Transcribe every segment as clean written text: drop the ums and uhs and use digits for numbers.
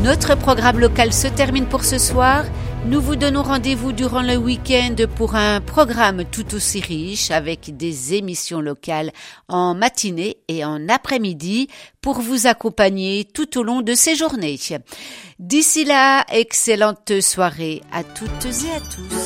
Notre programme local se termine pour ce soir. Nous vous donnons rendez-vous durant le week-end pour un programme tout aussi riche avec des émissions locales en matinée et en après-midi pour vous accompagner tout au long de ces journées. D'ici là, excellente soirée à toutes et à tous.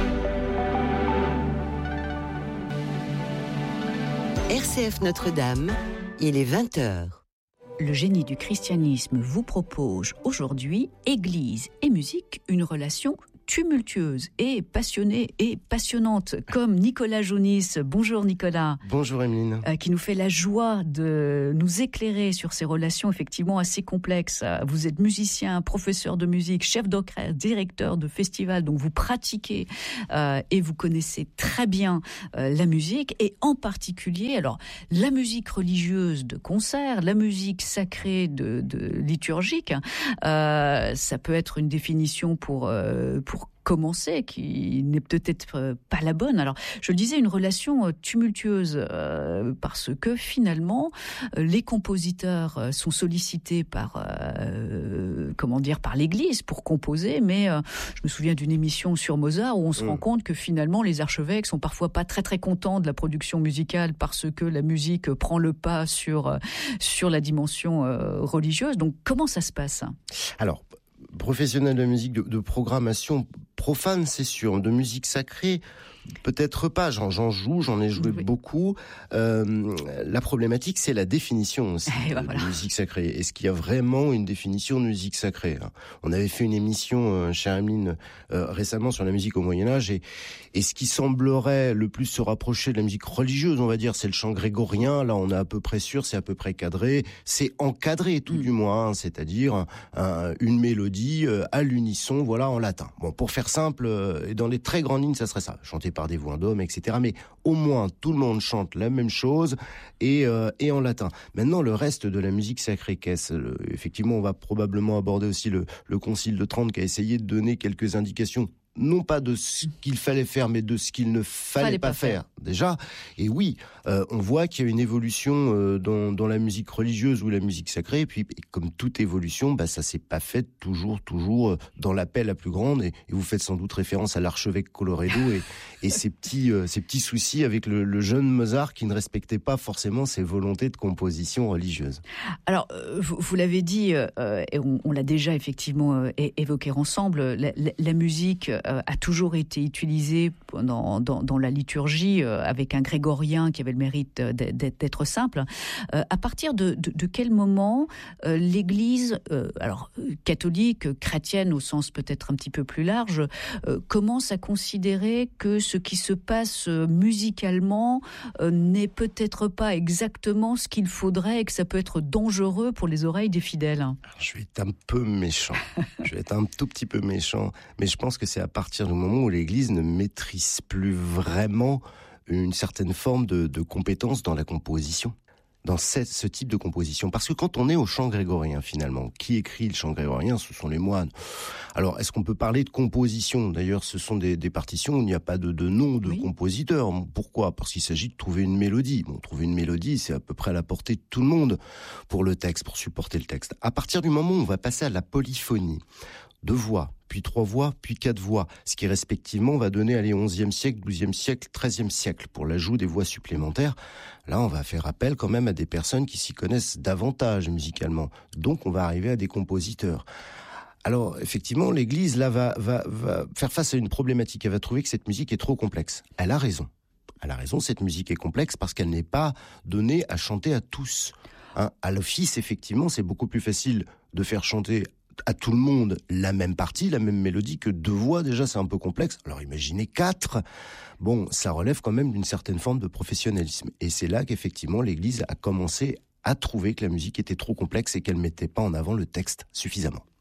RCF Notre-Dame, il est 20h. Le génie du christianisme vous propose aujourd'hui Église et musique, une relation tumultueuse et passionnée et passionnante, comme Nicolas Jaunis. Bonjour Nicolas. Bonjour Emeline. Qui nous fait la joie de nous éclairer sur ces relations effectivement assez complexes. Vous êtes musicien, professeur de musique, chef d'orchestre, directeur de festival, donc vous pratiquez et vous connaissez très bien la musique, et en particulier alors la musique religieuse de concert, la musique sacrée de liturgique. Ça peut être une définition pour commencer, qui n'est peut-être pas la bonne. Alors, je le disais, une relation tumultueuse, parce que finalement, les compositeurs sont sollicités par l'Église pour composer, mais je me souviens d'une émission sur Mozart où on se rend compte que finalement, les archevêques sont parfois pas très très contents de la production musicale parce que la musique prend le pas sur la dimension religieuse. Donc, comment ça se passe ? Alors, professionnel de musique, de programmation profane, c'est sûr. De musique sacrée, peut-être pas. J'en joue, j'en ai joué beaucoup. La problématique, c'est la définition aussi de musique sacrée. Est-ce qu'il y a vraiment une définition de musique sacrée ? On avait fait une émission, chère Emeline, récemment sur la musique au Moyen-Âge, et ce qui semblerait le plus se rapprocher de la musique religieuse, on va dire, c'est le chant grégorien. Là, on est à peu près sûr, c'est à peu près cadré. C'est encadré, tout du moins, c'est-à-dire une mélodie à l'unisson, voilà, en latin. Bon, pour faire simple, et dans les très grandes lignes, ça serait ça, chanté par des voix d'hommes, etc. Mais au moins, tout le monde chante la même chose et en latin. Maintenant, le reste de la musique sacrée, effectivement, on va probablement aborder aussi le Concile de Trente qui a essayé de donner quelques indications, non pas de ce qu'il fallait faire, mais de ce qu'il ne fallait pas faire, déjà. Et oui, on voit qu'il y a une évolution dans la musique religieuse ou la musique sacrée, et puis comme toute évolution, ça s'est pas fait toujours dans la paix la plus grande, et vous faites sans doute référence à l'archevêque Colloredo et ses petits soucis avec le jeune Mozart qui ne respectait pas forcément ses volontés de composition religieuse. Alors, vous l'avez dit, et on l'a déjà effectivement évoqué ensemble, la musique a toujours été utilisée dans la liturgie avec un grégorien qui avait le mérite d'être simple. À partir de quel moment l'Église, alors catholique, chrétienne au sens peut-être un petit peu plus large, commence à considérer que ce qui se passe musicalement n'est peut-être pas exactement ce qu'il faudrait et que ça peut être dangereux pour les oreilles des fidèles? Alors, je vais être un peu méchant, je vais être un tout petit peu méchant, mais je pense que c'est à partir du moment où l'Église ne maîtrise plus vraiment une certaine forme de compétence dans la composition, dans ce type de composition. Parce que quand on est au chant grégorien, finalement, qui écrit le chant grégorien, ce sont les moines. Alors, est-ce qu'on peut parler de composition ? D'ailleurs, ce sont des partitions où il n'y a pas de nom de compositeur. Pourquoi ? Parce qu'il s'agit de trouver une mélodie. Trouver une mélodie, c'est à peu près à la portée de tout le monde pour le texte, pour supporter le texte. À partir du moment où on va passer à la polyphonie, 2 voix, puis 3 voix, puis 4 voix, ce qui respectivement va donner, 11e siècle, 12e siècle, 13e siècle, pour l'ajout des voix supplémentaires. Là, on va faire appel quand même à des personnes qui s'y connaissent davantage musicalement. Donc, on va arriver à des compositeurs. Alors, effectivement, l'Église, là, va faire face à une problématique. Elle va trouver que cette musique est trop complexe. Elle a raison. Cette musique est complexe parce qu'elle n'est pas donnée à chanter à tous. À l'office, effectivement, c'est beaucoup plus facile de faire chanter à tout le monde la même partie, la même mélodie, que 2 voix, déjà c'est un peu complexe. Alors imaginez 4. Bon, ça relève quand même d'une certaine forme de professionnalisme. Et c'est là qu'effectivement l'Église a commencé à trouver que la musique était trop complexe et qu'elle ne mettait pas en avant le texte suffisamment.